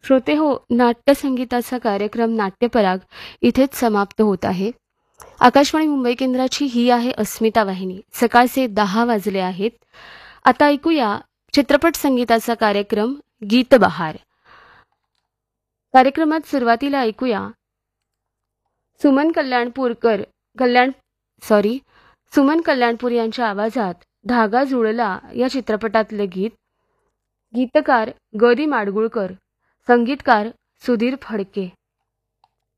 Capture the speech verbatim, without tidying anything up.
श्रोते हो, नाट्यसंगीताचा कार्यक्रम नाट्यपराग इथेच समाप्त होत आहे. आकाशवाणी मुंबई केंद्राची ही आहे अस्मिता वाहिनी. सकाळचे दहा वाजले आहेत. आता ऐकूया चित्रपट संगीताचा कार्यक्रम गीतबहार. कार्यक्रमात सुरुवातीला ऐकूया सुमन कल्याणपूरकर कल्याण सॉरी सुमन कल्याणपूर यांच्या आवाजात धागा जुळला या चित्रपटातले गीत. गीतकार गौरी माडगुळकर, संगीतकार सुधीर फडके.